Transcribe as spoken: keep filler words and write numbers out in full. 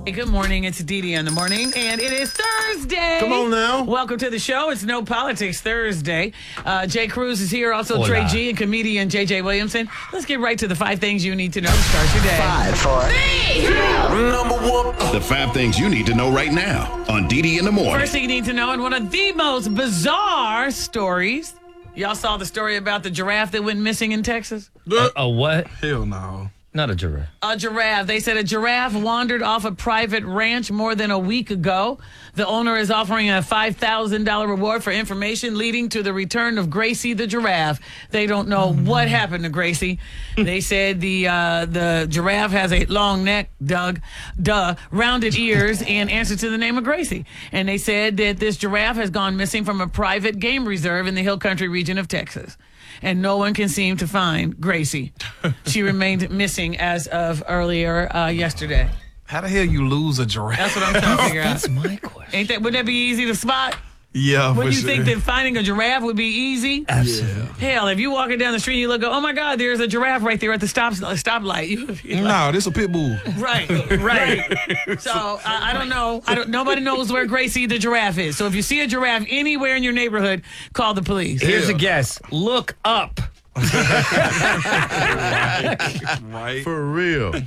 Good morning. It's Dee Dee in the morning, and it is Thursday. Come on now. Welcome to the show. It's No Politics Thursday. Uh, Jay Cruz is here, also Hola. Trey G and comedian J J Williamson. Let's get right to the five things you need to know to start your day. Five, four, three, two. Number one. The five things you need to know right now on Dee Dee in the morning. First thing you need to know, and one of the most bizarre stories. Y'all saw the story about the giraffe that went missing in Texas? A, a what? Hell no. Not a giraffe. A giraffe. They said a giraffe wandered off a private ranch more than a week ago. The owner is offering a five thousand dollars reward for information leading to the return of Gracie the giraffe. They don't know what happened to Gracie. They said the uh, the giraffe has a long neck, Doug, duh, rounded ears, and answers to the name of Gracie. And they said that this giraffe has gone missing from a private game reserve in the Hill Country region of Texas. And no one can seem to find Gracie. She remained missing as of earlier uh, yesterday. How the hell you lose a giraffe? That's what I'm trying to figure out. That's my question. Ain't that? Would that be easy to spot? Yeah, Would for you sure. think that finding a giraffe would be easy? Absolutely. Hell, if you walking down the street and you look, oh my God, there's a giraffe right there at the stop stoplight. You, you're like, No, this a pit bull. right, right. So I, I don't know. I don't. Nobody knows where Gracie the giraffe is. So if you see a giraffe anywhere in your neighborhood, call the police. Here's a guess. Look up. Right. For real.